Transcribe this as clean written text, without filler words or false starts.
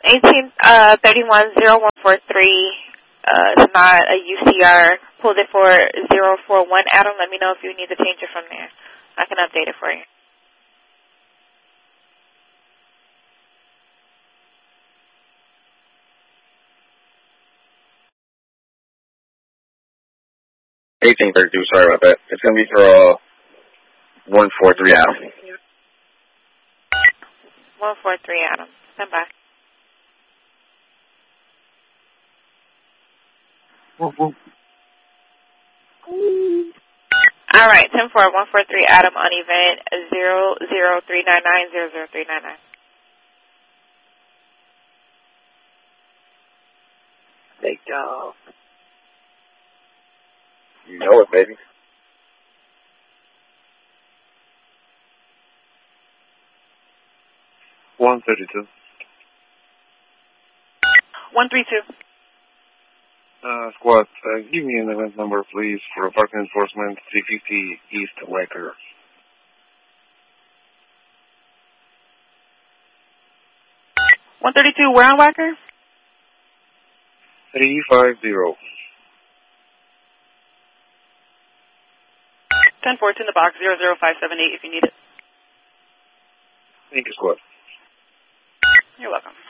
31043. It's not a UCR. Pulled it for 041 Adam. Let me know if you need to change it from there. I can update it for you. $18.32. Sorry about that. It's gonna be for 143 Adam. 143 Adam. Stand by. All right, 10-4, 143 Adam on event 00399 00399. Big dog. You know it, baby. $132. 132. Squad, give me an event number, please, for parking enforcement 350 East Wacker. $132, where on Wacker? 350. 10-4, it's in the box, 00578 if you need it. Thank you, squad. You're welcome.